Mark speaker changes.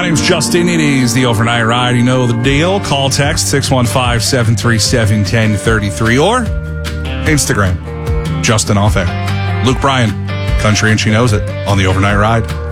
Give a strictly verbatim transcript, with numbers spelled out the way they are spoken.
Speaker 1: My name's Justin. It is the Overnight Ride. You know the deal. Call, text six one five, seven three seven, one zero three three or Instagram, Justin Off Air. Luke Bryan, Country and She Knows It on the Overnight Ride.